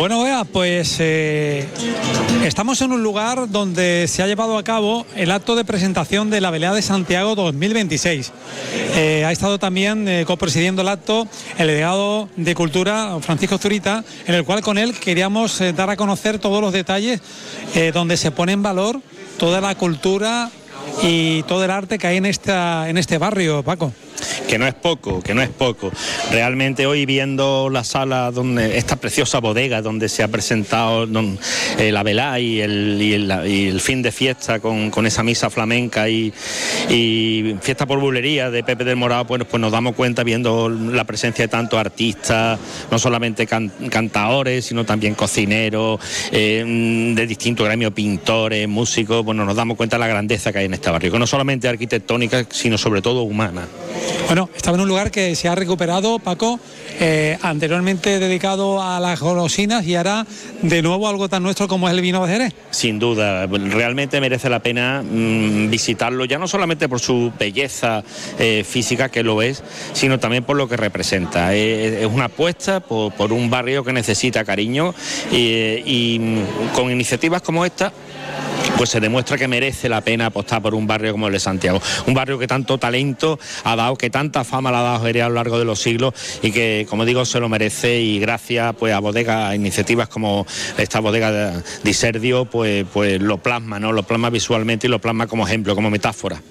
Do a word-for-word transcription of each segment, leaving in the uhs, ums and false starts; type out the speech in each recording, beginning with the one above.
Bueno, vea, pues eh, estamos en un lugar donde se ha llevado a cabo el acto de presentación de la Velada de Santiago dos mil veintiséis. Eh, ha estado también eh, copresidiendo el acto el delegado de Cultura, Francisco Zurita, en el cual con él queríamos eh, dar a conocer todos los detalles eh, donde se pone en valor toda la cultura y todo el arte que hay en esta en este barrio, Paco. Que no es poco, que no es poco. Realmente hoy viendo la sala, donde esta preciosa bodega donde se ha presentado don, eh, la velá y el, y, el, y el fin de fiesta con, con esa misa flamenca y, y fiesta por bulería de Pepe del Morado, pues, pues nos damos cuenta viendo la presencia de tantos artistas, no solamente can, cantadores, sino también cocineros, eh, de distintos gremios, pintores, músicos. Bueno, nos damos cuenta de la grandeza que hay en este barrio, que no solamente arquitectónica, sino sobre todo humana. Bueno, estaba en un lugar que se ha recuperado, Paco, eh, anteriormente dedicado a las golosinas y ahora de nuevo algo tan nuestro como es el vino de Jerez. Sin duda, realmente merece la pena mmm, visitarlo, ya no solamente por su belleza eh, física, que lo es, sino también por lo que representa. Eh, es una apuesta por, por un barrio que necesita cariño y, y con iniciativas como esta, pues se demuestra que merece la pena apostar por un barrio como el de Santiago, un barrio que tanto talento ha dado, que tanta fama le ha dado Jerez a lo largo de los siglos y que, como digo, se lo merece, y gracias pues a bodegas, a iniciativas como esta bodega de Diserdio, pues, pues lo plasma, ¿no? Lo plasma visualmente y lo plasma como ejemplo, como metáfora.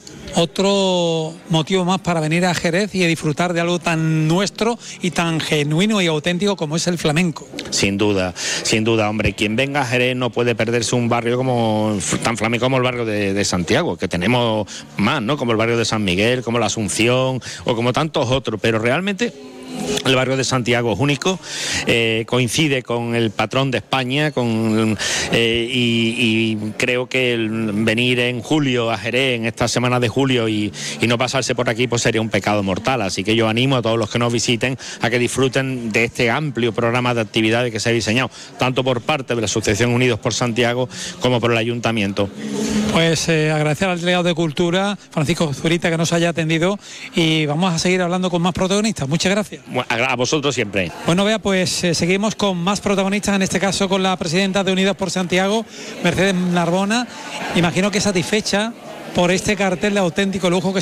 Otro motivo más para venir a Jerez y a disfrutar de algo tan nuestro y tan genuino y auténtico como es el flamenco. Sin duda, sin duda, hombre, quien venga a Jerez no puede perderse un barrio como tan flamenco como el barrio de, de Santiago, que tenemos más, ¿no? Como el barrio de San Miguel, como la Asunción o como tantos otros, pero realmente el barrio de Santiago es único, eh, coincide con el patrón de España, con, eh, y, y creo que el venir en julio a Jerez, en esta semana de julio, y, y no pasarse por aquí, pues sería un pecado mortal. Así que yo animo a todos los que nos visiten a que disfruten de este amplio programa de actividades que se ha diseñado, tanto por parte de la Asociación Unidos por Santiago como por el Ayuntamiento. Pues eh, agradecer al delegado de Cultura, Francisco Zurita, que nos haya atendido, y vamos a seguir hablando con más protagonistas. Muchas gracias. A vosotros siempre. Bueno, vea, pues eh, seguimos con más protagonistas, en este caso con la presidenta de Unidos por Santiago, Mercedes Narbona. Imagino que satisfecha por este cartel de auténtico lujo que